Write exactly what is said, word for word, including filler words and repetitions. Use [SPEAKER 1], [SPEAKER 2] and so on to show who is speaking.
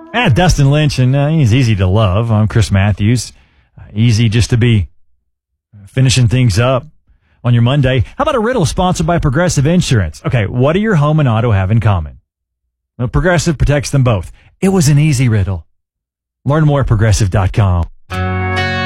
[SPEAKER 1] Ah, Dustin Lynch, and uh, he's easy to love. I'm Chris Matthews. Uh, easy just to be finishing things up on your Monday. How about a riddle sponsored by Progressive Insurance? Okay, what do your home and auto have in common? Well, Progressive protects them both. It was an easy riddle. Learn more at progressive dot com.